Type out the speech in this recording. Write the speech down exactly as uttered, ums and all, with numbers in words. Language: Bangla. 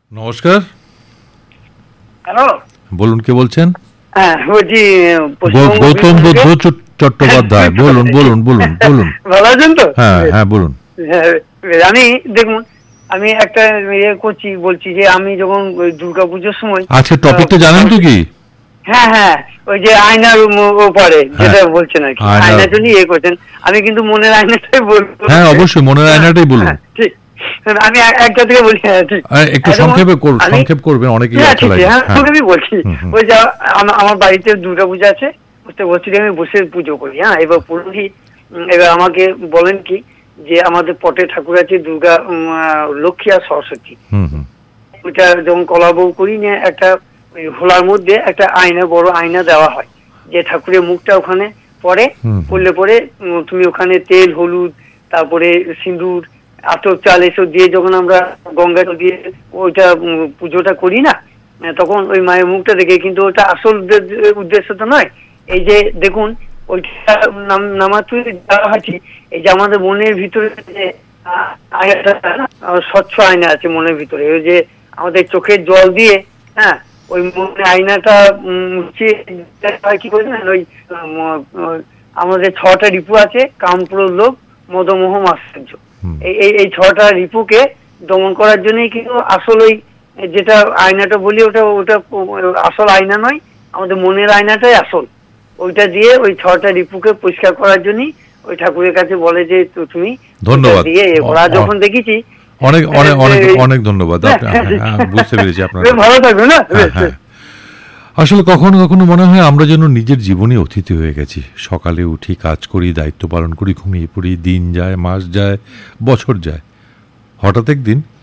নমস্কার। হ্যালো, বলুন, কে বলছেন? হ্যাঁ বলছি গৌতম বুদ্ধ চট্টোপাধ্যায়। বলুন বলুন বলুন বলুন। ভালো আছেন তো? হ্যাঁ হ্যাঁ বলুন। আমি দেখুন, আমি একটা ইয়ে করছি, বলছি যে আমি যখন ওই দুর্গা পুজোর সময়, আচ্ছা, টপিকটা জানেন তো কি? হ্যাঁ হ্যাঁ, ওই যে আয়নার ওপারে যেটা বলছেন আর কি, আয়নার জন্য ইয়ে করছেন। আমি কিন্তু মনের আয়নাটাই বলবো। হ্যাঁ অবশ্যই, মনের আয়নাটাই বলুন। ঠিক, আমি একটা থেকে বলছি। হ্যাঁ ঠিক, একটু সংক্ষেপে সংক্ষেপ করবেন, অনেকেই আছে। হ্যাঁ সংক্ষেপই বলছি। ওই যে আমার বাড়িতে দুর্গা পূজা আছে, বুঝতে বলছি আমি বসে পুজো করি। হ্যাঁ, এবার পুরোহিত এবার আমাকে বলেন কি যে আমাদের পটে ঠাকুর আছে দুর্গা, লক্ষ্মী আর সরস্বতী। ওইটা যখন কলাবউ করি না, একটা হোলার মধ্যে একটা আয়না, বড় আয়না দেওয়া হয়, যে ঠাকুরের মুখটা ওখানে পড়ে, পড়লে পরে তুমি ওখানে তেল, হলুদ, তারপরে সিঁদুর, আতর চাল এসব দিয়ে যখন আমরা গঙ্গা জল দিয়ে ওইটা পুজোটা করি না, তখন ওই মায়ের মুখটা দেখে, কিন্তু ওটা আসল উদ্দেশ্য তো নয়। এই যে দেখুন, ওইটা নামাতে দেওয়া হয়েছে, এই যে আমাদের মনের ভিতরে যে আয়নাটা, স্বচ্ছ আয়না আছে মনের ভিতরে, ওই যে আমাদের চোখের জল দিয়ে, হ্যাঁ, ওই মনে আয়নাটা মুছিয়ে কি বলছেন, ওই আমাদের ছটা রিপু আছে, কাম, ক্রোধ, লোভ, মদ, মোহ, মাৎসর্য। এই এই ছটা রিপুকে দমন করার জন্যই কিন্তু আসল ওই যেটা আয়নাটা বলি, ওটা ওটা আসল আয়না নয়, আমাদের মনের আয়নাটাই আসল। ওইটা দিয়ে ওই ছটা রিপুকে পরিষ্কার করার জন্যই ওই ঠাকুরের কাছে বলে যে তুমি ধন্যবাদ দিয়ে ওরা যখন দেখেছি। অনেক অনেক অনেক অনেক ধন্যবাদ, বুঝতে পেরেছি আপনার। ভালো থাকবে না? আসলে কখনো কখনো মনে হয় আমরা যেন নিজের জীবনে অতিথি হয়ে গেছি। সকালে উঠি, কাজ করি, দায়িত্ব পালন করি, ঘুমিয়ে পড়ি, দিন যায়, মাস যায়, বছর যায়। হঠাৎ একদিন